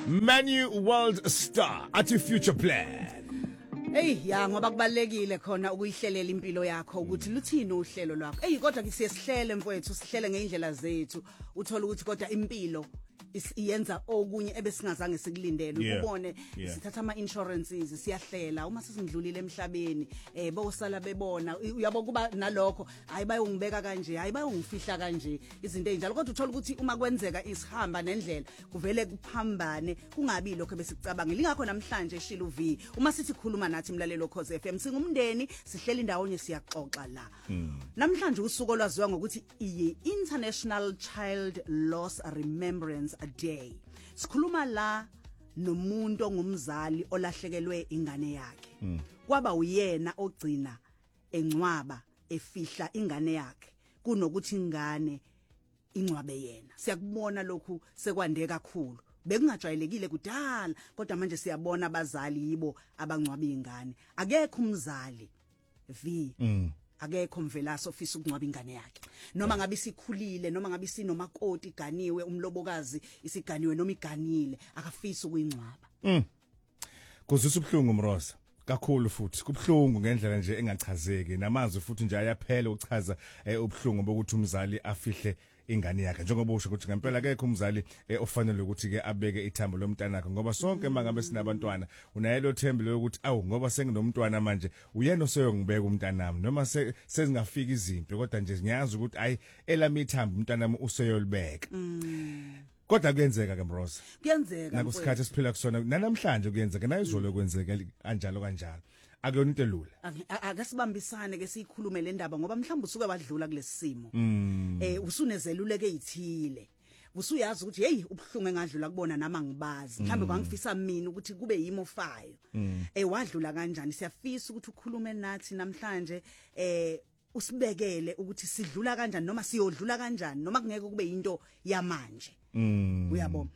Manu World Star athi future plan. Hey ya ngoba kubalekile khona ukuyihlelela impilo yakho ukuthi luthini uhlelo lwakho. Hey kodwa ke siyesihlele mfowethu sihlele ngeindlela zethu uthola ukuthi kodwa impilo iyenza okunye ebesingazange sikulindele ubone sithatha ama insurances siyahlela uma sesindlulile emhlabeni bosala bebona uyabo kuba nalokho hayi bayongibeka kanje hayi bayongifihla kanje izinto ezinjalo kodwa uthola ukuthi uma kwenzeka isihamba nendlela kuvele kuphambane kungabi lokho besicabanga lingakho namhlanje eshilo V uma sithi khuluma nathi imlalelo Khosi FM singumndeni sihlela indawonye siyaxoxa la namhlanje usuku olwaziwa ngokuthi International Child Loss Remembrance Day. Sikhuluma la nomuntu ongumzali olahlekelwe ingane yakhe. Kwaba uyena ogcina encwaba efihla ingane yakhe kunokuthi ingane incwabe yena. Siyakubona lokhu sekwande kakhulu. Bekungajwayelekile kudala kodwa manje siyabona abazali yibo abangcwaba ingane. Akekho umzali V akekho mvelaso ofisa ukungcwaba ingane yakhe noma ngabe isikhulile noma ngabe sinomakoti iganiwe umlobokazi isiganiwe noma iganile akafisa ukuyingcwaba Kuzisa ubhlungu Mrosa kakhulu futhi kubhlungu ngendlela nje engachazeki namazwi futhi nje ayaphela ukuchaza ubhlungu bokuthi umzali afihle ingane yakhe njengoba usho ukuthi ngempela akekho umzali ofanele ukuthi ke abeke ithambo lomntana wakhe ngoba sonke mangabe sinabantwana unayelo thembe lokuthi awu ngoba senginomntwana manje uyena oseyongibeka umntanami noma sezingafika izinto kodwa nje ngiyazi ukuthi ayi elami ithambo umntanami useyolibeka kodwa kuyenzeka ke Mrosa kuyenzeka nakusikhathi esiphila kusona namhlanje kuyenzeka nayizolo kwenzeka kanjalo akuyona into elula akasibambisane ke sikhulume le ndaba ngoba mhlawumbe usuke wadlula kulesimo usunezeluleke ezithile usuyazi ukuthi hey ubhlungu engadlula kubona nama ngibazi mhlambe kwangifisa mina ukuthi kube yimo fayo wadlula kanjani siyafisa ukuthi ukhulume nathi namhlanje usibekele ukuthi sidlula kanjani noma siyodlula kanjani noma kungeke kube into yamanje uyabona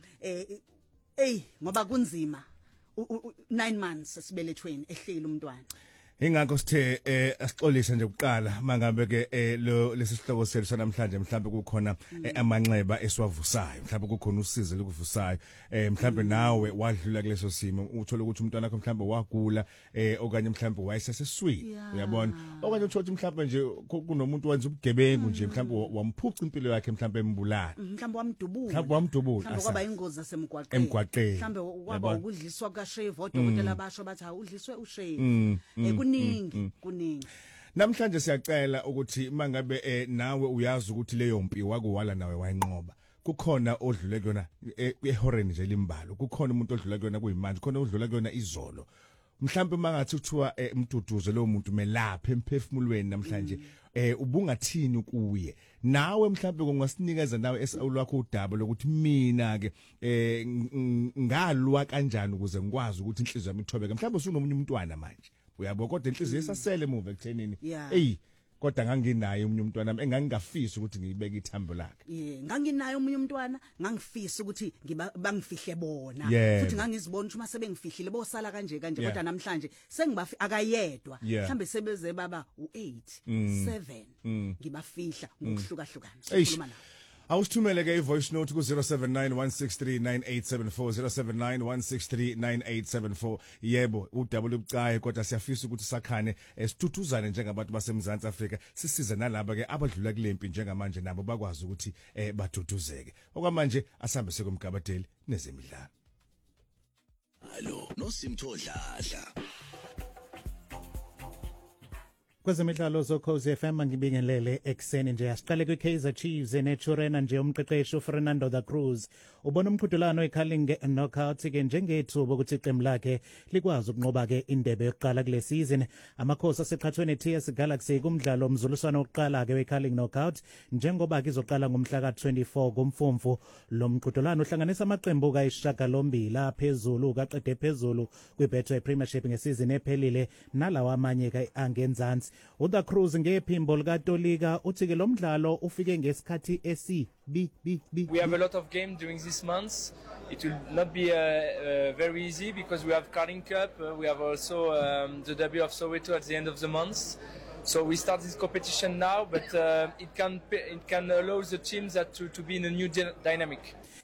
ngoba kunzima 9 months sibelethweni ehlile umntwana ingakho sithe asixolisa nje kuqala mangabe ke lesi sihloko sethu namhlanje mhlawumbe kukhona amanxeba esiwavusayo mhlawumbe kukhona usizo lokuvusayo mhlawumbe nawe wadlula kuleso simo uthola ukuthi umntwana wakho mhlawumbe wagula okanye mhlawumbe wayeseseswini uyabona okanye uthola ukuthi mhlawumbe nje kunomuntu wenza ubugebengu nje mhlawumbe wamphuca impilo yakhe mhlawumbe embulala mhlawumbe wamdubula mhlawumbe kwaba ingozi yasemgwaqeni mhlawumbe kwaba ukudliswa kaShave odokotela basho bathi udliswe uShave kuningi namhlanje siyacela ukuthi mangabe nawe uyazi ukuthi leyo mpi wakuwala nawe wayinqoba kukhona odlule kuyona ehoreni nje limbalo kukhona umuntu odlula kuyona kuyimanje khona odlula kuyona izolo mhlawumbe mangathi kuthiwa umduduze lo muntu melapha emphefumulweni namhlanje ubungathini kuye nawe mhlawumbe kungasinikeza nawe esawulwakho udaba lokuthi mina ke ngalwa kanjani ukuze ngikwazi ukuthi inhliziyo yami ithobeke mhlawumbe usunomunye umntwana manje uyabo kodwa inhliziyo esasele emuva ekuthenini kodwa nganginayo umunye umntwana engangingafisa ukuthi ngiyibeke ithambo lakhe nganginayo umunye umntwana ngangifisa ukuthi bangifihle bona futhi ngangizibona ukuthi uma sebengifihlile bosala kanje kodwa namhlanje sengibafi akayedwa mhlambe sebeze baba u8 7 ngibafihla ngokuhlukahlukana sikhuluma nawe awusithumele ke ivoice note ku 0791639874 0791639874 yebo udouble ubucayi kodwa siyafisa ukuthi sakhane esithuthuzane njengabantu baseMzansi Afrika sisize nalabo ke abadlula kulempi njengamanje nabo bakwazi ukuthi bathuthuzeke okwamanje asambe sekomgabadeli nezemidlalo Hallo noSimthodladla Kwezemidlalo zoKhosi FM ngibingelele ekseni nje asiqale kwiKaizer Chiefs eNechurena nje umqeqeshi Fernando da Cruz ubona umqhudelwano eCarling knockout ke njengethuba ukuthi iqembu lakhe likwazi ukunqoba ke indebe yokuqala kule season amakhosi aseqhathweni TS Galaxy kumdlalo omzuliswano wokuqala ke weCarling knockout njengoba kizoqala ngomhla ka24 kuMfumfu lo mqhudelwano uhlanganisa amaqembu kayishagalombili phezulu kaqede phezulu kwiBetway Premiership ngesizini ephelile nalawa amanye ke angenzansi uDa Cruz ngephimbo likatolika uthi ke lo mdlalo ufike ngesikhathi We have a lot of games during this month. It will not be very easy because we have Carling Cup. We have also the Derby of Soweto at the end of the month. So we start this competition now, but it can allow the teams to be in a new dynamic.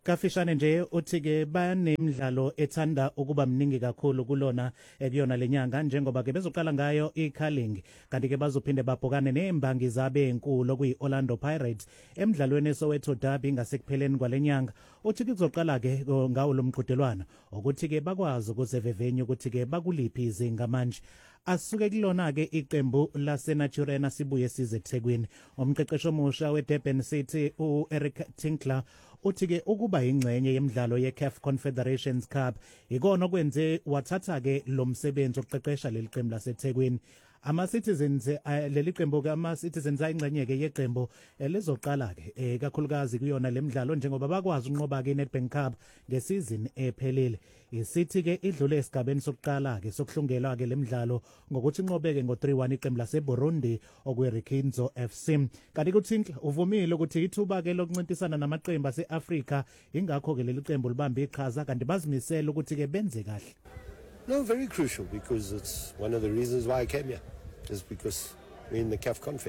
Kafishane nje uthi ke banemidlalo ethanda ukuba mningi kakhulu kulona ekuyona lenyanga njengoba ke bezoqala ngayo iCurling kanti ke bazophinde babhokane neembangi zabe enkulu okuyiOrlando Pirates emidlalweni eSoweto Derby ngasekupheleni kwalenyanga. Uthi kuzoqala ke ngawo lo mqhudelwano ukuthi ke bakwazi ukusevevenye ukuthi ke bakuliphi izinga manje. Asuke kulona ke iqembu laseNaturena sibuye size eThekwini. Umqeqeshi omusha weDurban City uEric Tinkler uthi ke ukuba ingcenye yemidlalo yeCAF Confederations Cup ikona kwenze wathatha ke lo msebenzi oqeqesha leli qembu laseThekwini. Ama-Citizens leli qembu ke ama-Citizens ayingcenye ke yeqembu lezoqala ke kakhulukazi kuyona lemidlalo njengoba bakwazi ukunqoba ke iNedbank Cup ngesizini ephelele. Isithi ke idlule esigabeni sokuqala ke sokuhlungelwa ke lemidlalo ngokuthi inqobeke ngo-3-1 iqembu laseBurundi okuyiRikinzo FC. Kanti kuThinkla uvumile ukuthi ithuba ke lokuncintisana namaqembu ase-Afrika ingakho ke leli qembu libambe iqhaza kanti bazimisela ukuthi ke benze kahle. No, very crucial because it's one of the reasons why I came here is because we're in the CAF Confed.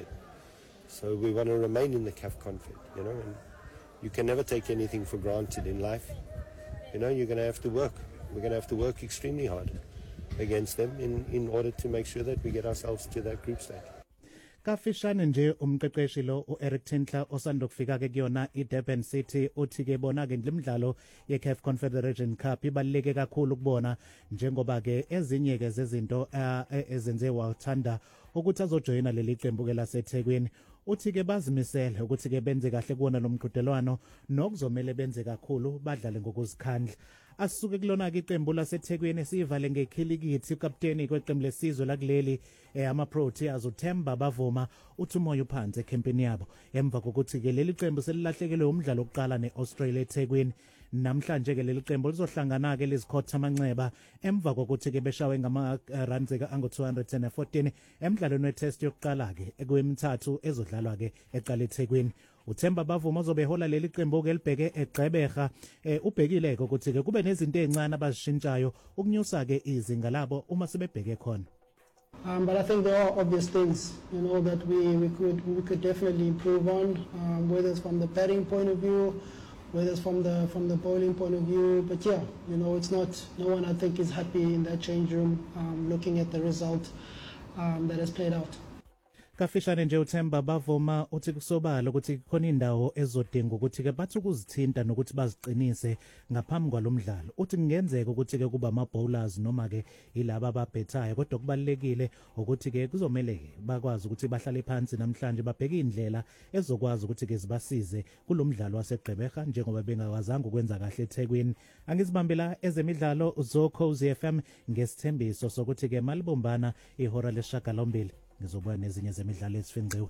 So we want to remain in the CAF Confed, you know, and you can never take anything for granted in life. You know, you're going to have to work. We're going to have to work extremely hard against them in order to make sure that we get ourselves to that group stage. Kafishane nje umqeqeshi lo uEric Tinkler osanda kufika ke kuyona iDurban City uthi ke bona ke lemidlalo yeCAF Confederation Cup ibaluleke kakhulu kubona njengoba ke ezinye ke zezinto ezenze wathanda ukuthi azojoyina leli qembu ke laseThekwini. Uthi ke bazimisele ukuthi ke benze kahle kuona lo mqhudelwano nokuzomela benze kakhulu badlale ngokuzikhandla. Asuke kulona ke iqembu laseThekwini sivale ngekhilikithi ukapteni kweqembu lesizwe lakuleli ama-Proteas uThemba Bavuma uthi umoya uphansi ekhempini yabo emva kokuthi ke leli qembu selilahlekelwe umdlalo oqala neAustralia eThekwini. Namhlanje ke leli qembu lizohlangana ke lizikhotha amanxeba emva kokuthi ke beshawe ngama-runs angu-214 emidlalweni wetest yokuqala ke ekwemithathu ezodlalwa ke eqala eThekwini. uThemba Bavuma ozobehola leli qembu ke libheke eGqeberha ubhekile ukuthi ke kube nezinto ezincane abazishintshayo ukunyusa ke izinga labo uma sebebheke khona. But I think there are obvious things, you know, that we could definitely improve on, whether it's from the batting point of view, whether it's from the bowling point of view. But yeah, you know, it's not. No one I think is happy in that change room, looking at the result that has played out. Kafishane nje uThemba Bavuma uthi kusobala ukuthi khona indawo ezodinga ukuthi ke bathi ukuzithinta nokuthi baziqinise ngaphambi kwalomdlalo. Uthi kungenzeka ukuthi ke kuba ama bowlers noma ke ilaba ababhethayo kodwa kubalekile ukuthi ke kuzomela bakwazi ukuthi bahlale phansi namhlanje babheke indlela ezokwazi ukuthi ke zibasize kulomdlalo waseGqeberha njengoba bengakwazanga ukwenza kahle eThekwini. Angizibambela ezemidlalo zoCozi FM ngesithembiso sokuthi ke malibombana ihora lesishagalombili ngizobuya nezinye zemidlalo ezifinqiwe.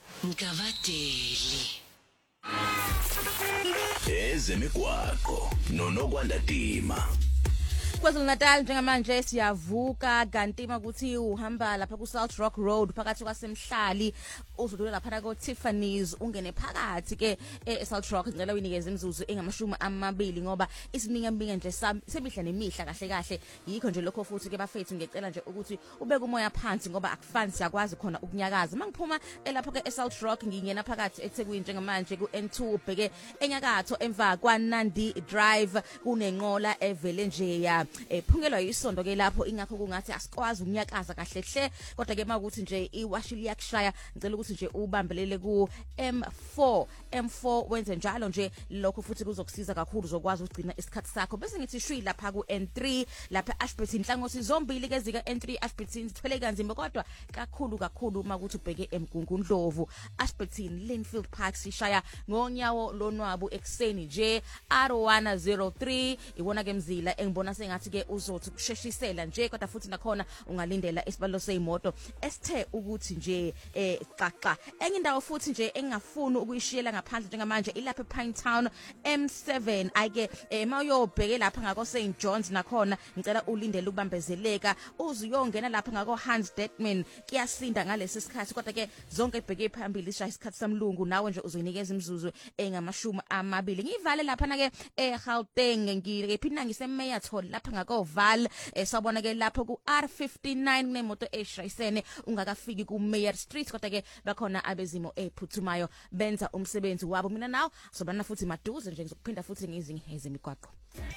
Mkavadeli ezemigwaqo nonokwanda Dima. KwaZulu-Natal njengamanje siyavuka kanti makuthi uhamba lapha ku South Rock Road phakathi kwasemhlali uzodlula lapha ko Tiffany's ungene phakathi ke eSouth Rock ngicela uyinikeze imizuzu engamashumi 20 ngoba isiminga nje semihla nemihla kahle kahle yikho nje lokho futhi ke bafethu ngicela nje ukuthi ubeke umoya phansi ngoba akufani siyakwazi khona ukunyakaza mangiphuma lapha ke eSouth Rock ngingena phakathi eThekwini njengamanje ku N2 ubheke enyakatho emva kwaNandi Drive kunenqola evele nje ya phungelwa yisondo ke lapho ingakho kungathi asikwazi ukunyakaza kahle hle kodwa ke makuthi nje iwashi liyakushaya ngicela ukuthi nje ubambelele ku M4 wenze njalo nje lokho futhi kuzokusiza kakhulu uzokwazi ukugcina isikhathi sakho bese ngithi shwi lapha ku N3 lapha Ashburton hlangothi zombili ke zika N3 Ashburton sithwele kanzima kodwa kakhulu makuthi ubheke eMgungundlovu Ashburton Linfield Park sishaya ngonyawo lonwabu ekseni nje R103 iwona ke mzila engibona sengathi ke uzothi kusheshisela nje kodwa futhi nakhona ungalindela isibalo seyimoto esithe ukuthi nje xaxa enye indawo futhi nje engingafuni ukuyishiyela ngaphandle njengamanje ilapha ePinetown M7 ayike mawuyobheke lapha ngako St John's nakhona ngicela ulindele ukubambezeleka uzuyongena lapha ngako Hans Detman kuyasinda ngalesi sikhathi kodwa ke zonke ibheke phambili ishaya isikhathi samlungu nawe nje uzoyinikeza imizuzu engamashumi 20 ngivale lapha na ke eGauteng ngike phina ngiseMeyathol lapha lapha ngakoval sawubona ke lapho ku R59 kunemoto eshayisene ungakafiki ku Mayor Street kodwa ke bakhona abezimo ephuthumayo benza umsebenzi wabo mina nawo sobana futhi maduze nje ngizokuphinda futhi ngizingiheze imigwaqo.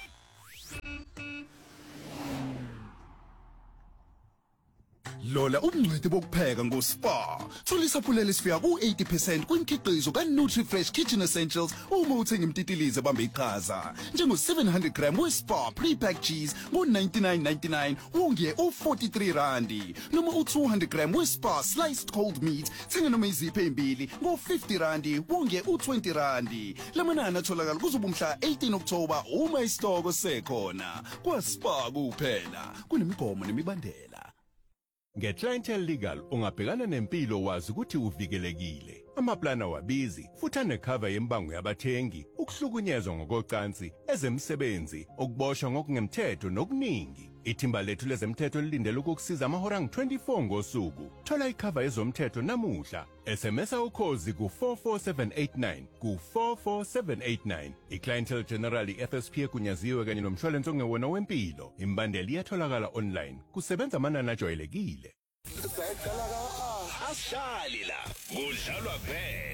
Lola ubungcweti bokupheka ngoSpa. Thola isaphulelo esifika ku80% kwimikhiqizo kaNutriFresh Kitchen Essentials uma uthenga imtitilize bambe iqhaza. Njengo 700 gram weSpa pre-packed cheese ngo99.99 wonge u43 randi. Noma u200 gram weSpa sliced cold meat thenga noma iziphe ezimbili ngo50 randi wonge u20 randi. Lamanani atholakala kuzobumhla 18 October uma isitoko sekhona. KwaSpa kuphela kunemigomo nemibandela. Nge-Clientele Legal ungabhekana nempilo wazi ukuthi uvikelekile. Amaplana wabizi futhi anecover yembango yabathengi, ukuhlukunyezwa ngokocansi, ezemsebenzi, ukuboshwa ngokungemthetho nokuningi. Ithimba lethu lezemthetho lilindele ukukusiza amahora angu-24 ngosuku. Thola icover yezomthetho namuhla. SMS ukhozi ku44789 ku44789. iClientele General FSP egunyaziwe kanye nomshwalense ongewona wempilo. Imbandeli iyatholakala online. Kusebenza amanani ajwayelekile. Asishali la. Kudlalwa phela.